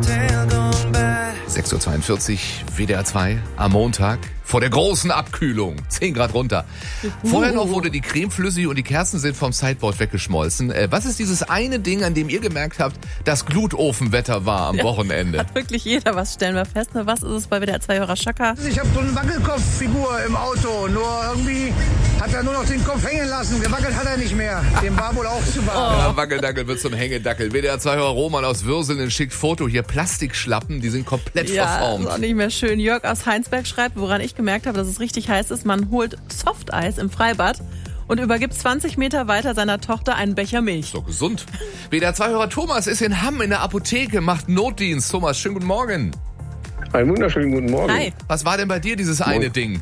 6:42 Uhr, WDR 2 am Montag. Vor der großen Abkühlung. 10 Grad runter. Vorher noch wurde die Creme flüssig und die Kerzen sind vom Sideboard weggeschmolzen. Was ist dieses eine Ding, an dem ihr gemerkt habt, dass Glutofenwetter war am Wochenende? Hat wirklich jeder was, stellen wir fest. Was ist es bei WDR 2-Hörer Schaka? Ich habe so eine Wackelkopffigur im Auto, nur irgendwie hat er nur noch den Kopf hängen lassen. Gewackelt hat er nicht mehr. Dem war wohl auch zu warm. Ja, Wackeldackel wird zum Hängedackel. WDR 2-Hörer Roman aus Würselen schickt Foto. Hier Plastikschlappen, die sind komplett verformt. Ja, ist auch nicht mehr schön. Jörg aus Heinsberg schreibt, woran ich gemerkt habe, dass es richtig heiß ist, man holt Softeis im Freibad und übergibt 20 Meter weiter seiner Tochter einen Becher Milch. So gesund. WDR 2-Hörer Thomas ist in Hamm in der Apotheke, macht Notdienst. Thomas, schönen guten Morgen. Einen wunderschönen guten Morgen. Hi. Was war denn bei dir dieses eine Ding?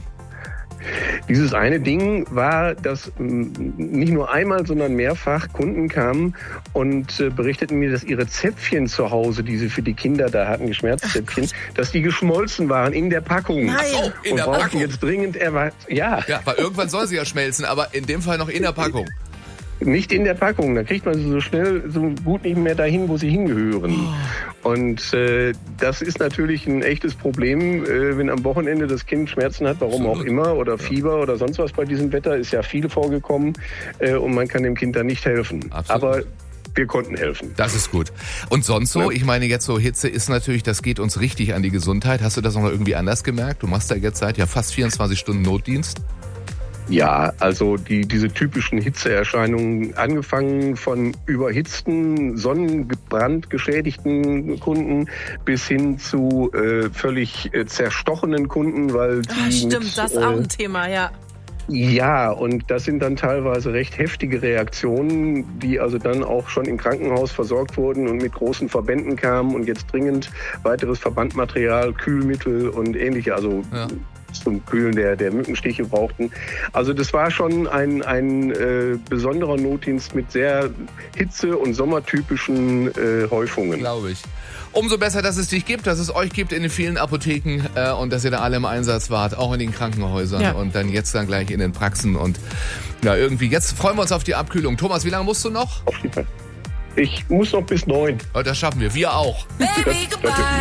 Dieses eine Ding war, dass nicht nur einmal, sondern mehrfach Kunden kamen und berichteten mir, dass ihre Zäpfchen zu Hause, die sie für die Kinder da hatten, die Schmerzzäpfchen, dass die geschmolzen waren in der Packung. Nein. Ach so, in und der brauchten Packung. jetzt dringend Ja, weil irgendwann soll sie ja schmelzen, aber in dem Fall noch in der Packung. Nicht in der Packung, da kriegt man sie so schnell, so gut nicht mehr dahin, wo sie hingehören. Und das ist natürlich ein echtes Problem, wenn am Wochenende das Kind Schmerzen hat, warum auch immer, oder Fieber oder sonst was bei diesem Wetter, ist ja viel vorgekommen und man kann dem Kind da nicht helfen. Absolut. Aber wir konnten helfen. Das ist gut. Und sonst so, ich meine jetzt so Hitze ist natürlich, das geht uns richtig an die Gesundheit. Hast du das noch mal irgendwie anders gemerkt? Du machst da jetzt seit fast 24 Stunden Notdienst. Ja, also diese typischen Hitzeerscheinungen, angefangen von überhitzten, sonnengebrannt geschädigten Kunden bis hin zu völlig zerstochenen Kunden, weil die Stimmt, das ist auch ein Thema, ja. Ja, und das sind dann teilweise recht heftige Reaktionen, die also dann auch schon im Krankenhaus versorgt wurden und mit großen Verbänden kamen und jetzt dringend weiteres Verbandmaterial, Kühlmittel und ähnliche, also zum Kühlen der Mückenstiche brauchten. Also das war schon ein besonderer Notdienst mit sehr hitze- und sommertypischen Häufungen. Glaube ich. Umso besser, dass es dich gibt, dass es euch gibt in den vielen Apotheken und dass ihr da alle im Einsatz wart, auch in den Krankenhäusern und dann gleich in den Praxen. Und ja, irgendwie, jetzt freuen wir uns auf die Abkühlung. Thomas, wie lange musst du noch? Auf jeden Fall. Ich muss noch bis 9. Das schaffen wir. Wir auch. Baby, goodbye.